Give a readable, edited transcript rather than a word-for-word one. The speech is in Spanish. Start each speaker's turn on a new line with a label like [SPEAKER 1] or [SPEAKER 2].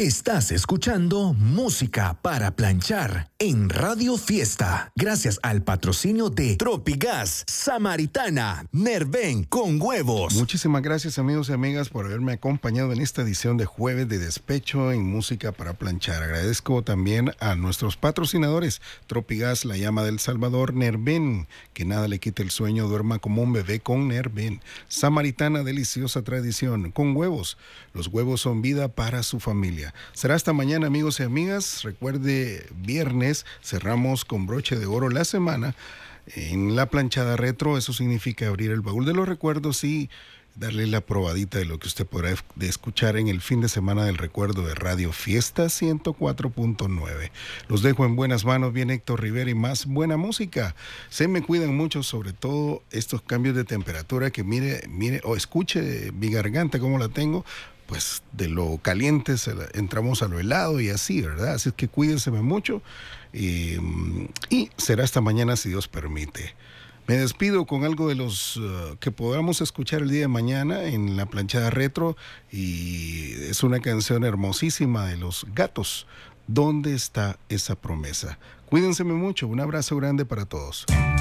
[SPEAKER 1] Estás escuchando Música para Planchar en Radio Fiesta. Gracias al patrocinio de Tropigas, Samaritana, Nerven con huevos.
[SPEAKER 2] Muchísimas gracias, amigos y amigas, por haberme acompañado en esta edición de Jueves de Despecho en Música para Planchar. Agradezco también a nuestros patrocinadores: Tropigas, La Llama del Salvador; Nerven, que nada le quite el sueño, duerma como un bebé con Nerven; Samaritana, deliciosa tradición con huevos. Los huevos son vida para su familia. Será hasta mañana, amigos y amigas. Recuerde, viernes cerramos con broche de oro la semana en la planchada retro. Eso significa abrir el baúl de los recuerdos y darle la probadita de lo que usted podrá escuchar en el fin de semana del recuerdo de Radio Fiesta 104.9. Los dejo en buenas manos. Viene Héctor Rivera y más buena música. Se me cuidan mucho, sobre todo estos cambios de temperatura, que mire o escuche mi garganta como la tengo. Pues de lo caliente entramos a lo helado y así, ¿verdad? Así es que cuídense mucho y será hasta mañana si Dios permite. Me despido con algo de los que podamos escuchar el día de mañana en la planchada retro, y es una canción hermosísima de Los Gatos. ¿Dónde está esa promesa? Cuídense mucho, un abrazo grande para todos.